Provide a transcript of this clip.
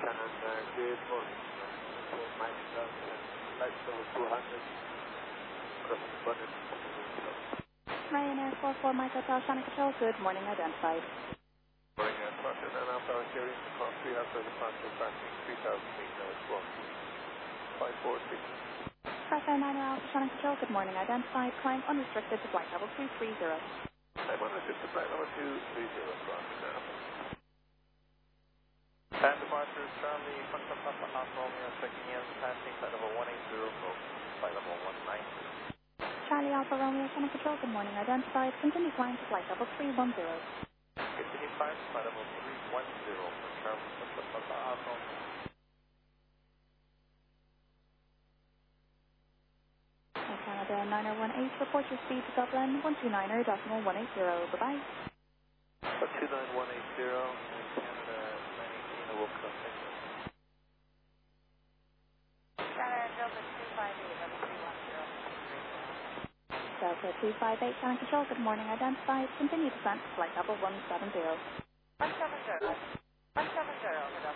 good morning. Mike Delta, flight level 200. Ryanair 44 Mike Hotel, Sonic Control, good morning, identified. Morning, departure, and Alpha carrying the cross 3 after departure, passing 3,000 feet, now it's 540. Ryanair 9 Alpha, Sonic Control, good morning, identified. Climb unrestricted to flight level 230. I'm unrestricted flight level 230, cross now. And departure, Charlie, Foxtrot Papa Alpha Romeo, checking in, passing flight level 180, go, flight level 190. Charlie Alpha Romeo, Sonic Control, good morning, identified. Continue flying to flight level 310. Continue flight level 310 for Charlie, Foxtrot Papa Alpha Romeo. Air Canada 9018, report your speed to Dublin, 129.180, bye-bye. 29180, Canada 918, will come in. Canada Delta 258, level 310. Delta 258, Sonic Control, good morning, identified. Continue descent to flight level 170. 170. 170,